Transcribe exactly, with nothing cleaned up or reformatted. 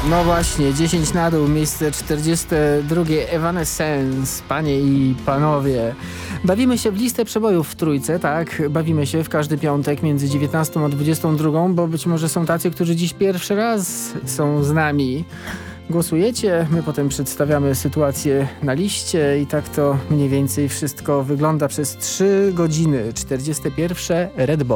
No właśnie, dziesięć na dół, miejsce czterdzieste drugie Evanescence, panie i panowie. Bawimy się w listę przebojów w trójce, tak? Bawimy się w każdy piątek między dziewiętnastą a dwudziestą drugą, bo być może są tacy, którzy dziś pierwszy raz są z nami. Głosujecie, my potem przedstawiamy sytuację na liście i tak to mniej więcej wszystko wygląda przez trzy godziny. czterdzieste pierwsze Red Ball.